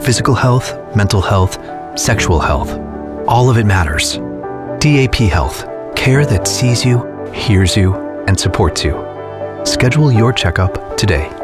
Physical health, mental health, sexual health. All of it matters. DAP Health. Care that sees you, hears you, and supports you. Schedule your checkup today.